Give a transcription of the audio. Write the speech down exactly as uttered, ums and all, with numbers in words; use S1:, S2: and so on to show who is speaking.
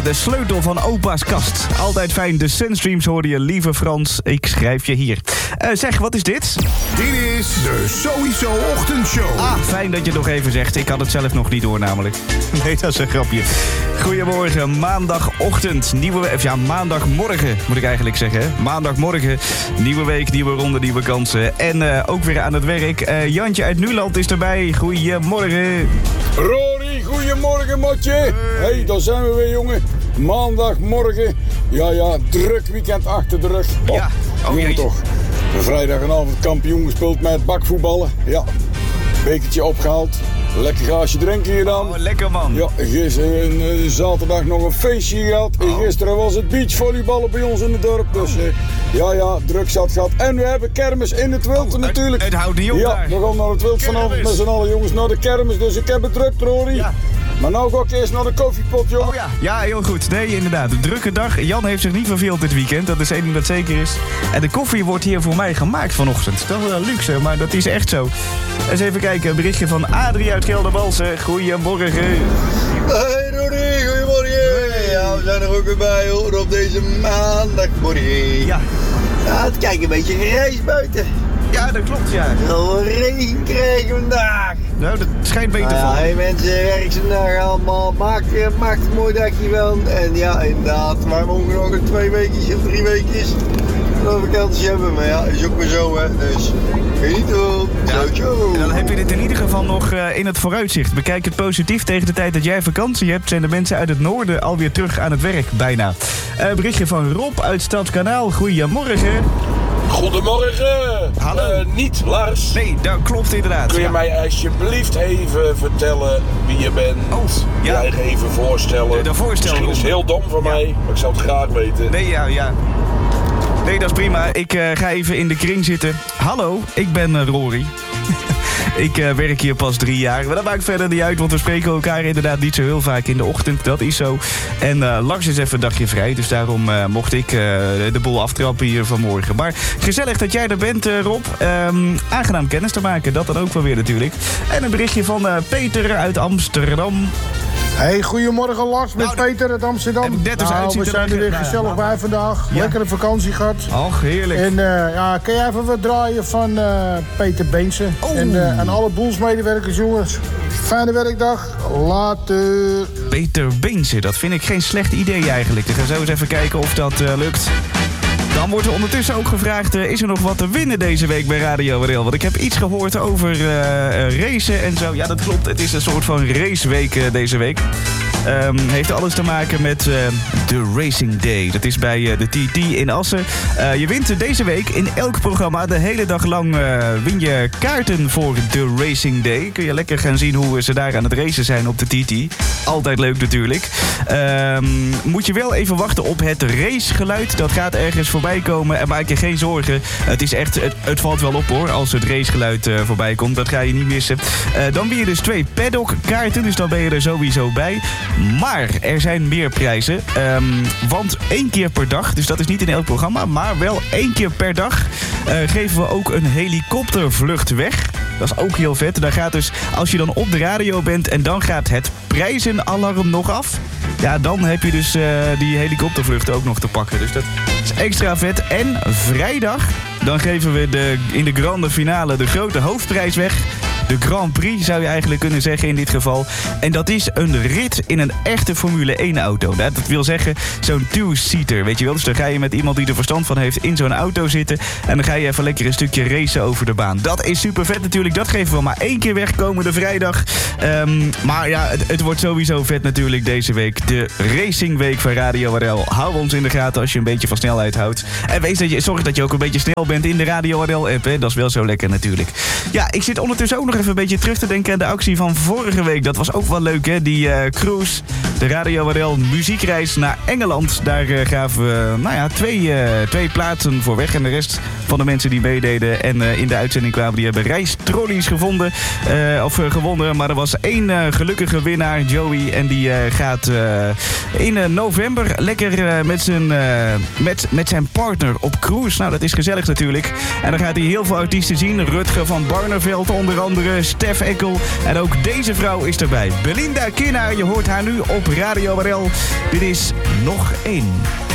S1: De sleutel van opa's kast. Altijd fijn, de Sunstreams hoorde je, lieve Frans. Ik schrijf je hier. Uh, zeg, wat is dit?
S2: Dit is de Sowieso Ochtendshow.
S1: Ah, fijn dat je het nog even zegt. Ik had het zelf nog niet door namelijk. Nee, dat is een grapje. Goedemorgen, maandagochtend. Nieuwe we- of ja, maandagmorgen moet ik eigenlijk zeggen. Hè? Maandagmorgen, nieuwe week, nieuwe ronde, nieuwe kansen. En uh, ook weer aan het werk. Uh, Jantje uit Nuland is erbij. Goedemorgen.
S3: Rory, goedemorgen, motje. Hé, hey, daar zijn we weer, jongen. Maandagmorgen. Ja, ja, druk weekend achter de rug. Oh,
S1: Ja, oh
S3: jongen
S1: jee.
S3: toch. Vrijdag en avond kampioen gespeeld met bakvoetballen. Ja, bekertje opgehaald. Lekker glaasje drinken gedaan.
S1: Oh, lekker man.
S3: Ja, gisteren, uh, zaterdag nog een feestje gehad. En gisteren was het beachvolleyballen bij ons in het dorp. Dus uh, ja, ja, druk zat gehad. En we hebben kermis in het wild
S1: Oh, het-
S3: natuurlijk.
S1: het houdt niet op
S3: Ja,
S1: daar.
S3: we gaan naar het wild vanavond
S1: Kermis.
S3: met z'n allen, jongens, naar de kermis. Dus ik heb het druk, Rory.
S1: Ja.
S3: Maar nou ga ik eerst naar de koffiepot, jongen.
S1: Oh ja, ja, heel goed. Nee, inderdaad. Een drukke dag. Jan heeft zich niet verveeld dit weekend. Dat is één ding dat zeker is. En de koffie wordt hier voor mij gemaakt vanochtend. Dat is wel luxe, maar dat is echt zo. Eens even kijken. Een berichtje van Adrie uit Geldermalsen. Goedemorgen.
S4: Hey Rory, goedemorgen. Ja, we zijn er ook weer bij hoor, op deze maandagmorgen.
S1: Ja,
S4: Ja, het kijkt een beetje grijs buiten.
S1: ja dat klopt, ja.
S4: Al regen krijgen vandaag.
S1: Nou, dat schijnt beter
S4: Nou ja,
S1: van.
S4: hey mensen, werk vandaag allemaal. Maak, eh, maak een mooi dagje van. En ja, inderdaad, wij mogen nog een twee weken of drie weken een vakantie hebben. Maar ja, is ook weer zo hè. Dus geniet erop. Ciao, ciao.
S1: En dan heb je dit in ieder geval nog uh, in het vooruitzicht. Bekijk het positief. Tegen de tijd dat jij vakantie hebt, zijn de mensen uit het noorden alweer terug aan het werk, bijna. Uh, berichtje van Rob uit Stadskanaal. Goedemorgen.
S5: Goedemorgen.
S1: Hallo.
S5: Eh, niet Lars.
S1: Nee, dat klopt inderdaad.
S5: Kun je
S1: Ja.
S5: mij alsjeblieft even vertellen wie je bent?
S1: Oh, ja.
S5: Je eigen even voorstellen.
S1: De- de voorstel-
S5: Misschien is het heel dom van
S1: Ja.
S5: mij, maar ik zou het graag weten.
S1: Nee, ja, ja. Nee, dat is prima. Ik uh, ga even in de kring zitten. Hallo, ik ben uh, Rory. Ik uh, werk hier pas drie jaar. Maar dat maakt verder niet uit, want we spreken elkaar inderdaad niet zo heel vaak in de ochtend. Dat is zo. En uh, Lars is even een dagje vrij. Dus daarom uh, mocht ik uh, de boel aftrappen hier vanmorgen. Maar gezellig dat jij er bent, uh, Rob. Um, aangenaam kennis te maken. Dat dan ook wel weer natuurlijk. En een berichtje van uh, Peter uit Amsterdam.
S6: Hey, goedemorgen Lars, met
S1: Nou,
S6: Peter uit Amsterdam.
S1: heb ik net eens
S6: nou,
S1: uit zien
S6: we
S1: te
S6: zijn er
S1: leggen.
S6: weer
S1: Nou ja,
S6: gezellig
S1: nou.
S6: bij vandaag.
S1: Ja.
S6: Lekkere vakantie gehad.
S1: Och, heerlijk.
S6: En uh, ja, kun jij even wat draaien van uh, Peter Beense.
S1: Oh.
S6: En uh, aan alle boelsmedewerkers, jongens. Fijne werkdag. Later.
S1: Peter Beense, dat vind ik geen slecht idee eigenlijk. We gaan zo eens even kijken of dat uh, lukt. Dan wordt er ondertussen ook gevraagd, uh, is er nog wat te winnen deze week bij Radio R L? Want ik heb iets gehoord over uh, uh, racen en zo. Ja, dat klopt. Het is een soort van raceweek uh, deze week. Um, heeft alles te maken met uh, de Racing Day. Dat is bij uh, de T T in Assen. Uh, je wint deze week in elk programma de hele dag lang uh, win je kaarten voor de Racing Day. Kun je lekker gaan zien hoe ze daar aan het racen zijn op de T T. Altijd leuk natuurlijk. Um, moet je wel even wachten op het racegeluid. Dat gaat ergens voorbij komen. En maak je geen zorgen. Het is echt, het, het valt wel op hoor. Als het racegeluid uh, voorbij komt. Dat ga je niet missen. Uh, dan win je dus twee paddock kaarten. Dus dan ben je er sowieso bij. Maar er zijn meer prijzen. Um, want één keer per dag, dus dat is niet in elk programma, maar wel één keer per dag uh, geven we ook een helikoptervlucht weg. Dat is ook heel vet. Daar gaat dus, als je dan op de radio bent en dan gaat het prijzenalarm nog af. Ja, dan heb je dus uh, die helikoptervlucht ook nog te pakken. Dus dat is extra vet. En vrijdag, dan geven we de, in de grande finale de grote hoofdprijs weg. De Grand Prix zou je eigenlijk kunnen zeggen in dit geval. En dat is een rit in een echte Formule één auto. Dat wil zeggen zo'n two-seater, weet je wel. Dus dan ga je met iemand die er verstand van heeft in zo'n auto zitten. En dan ga je even lekker een stukje racen over de baan. Dat is super vet natuurlijk. Dat geven we maar één keer weg komende vrijdag. Um, maar ja, het, het wordt sowieso vet natuurlijk deze week. De Racingweek van Radio R L. Hou ons in de gaten als je een beetje van snelheid houdt. En wees dat je, zorg dat je ook een beetje snel bent in de Radio R L-app. Hè? Dat is wel zo lekker natuurlijk. Ja, ik zit ondertussen ook nog even een beetje terug te denken aan de actie van vorige week. Dat was ook wel leuk, hè? Die uh, cruise, de Radio R L muziekreis naar Engeland. Daar uh, gaven we, nou ja, twee, uh, twee plaatsen voor weg. En de rest van de mensen die meededen en uh, in de uitzending kwamen, die hebben reistrollies gevonden. Uh, of uh, gewonnen. Maar er was één uh, gelukkige winnaar, Joey. En die uh, gaat uh, in uh, november lekker uh, met, zijn, uh, met, met zijn partner op cruise. Nou, dat is gezellig natuurlijk. En dan gaat hij heel veel artiesten zien. Rutger van Barneveld onder andere. andere Stef Ekkel. En ook deze vrouw is erbij. Belinda Kinnaar, je hoort haar nu op Radio R L. Dit is Nog één.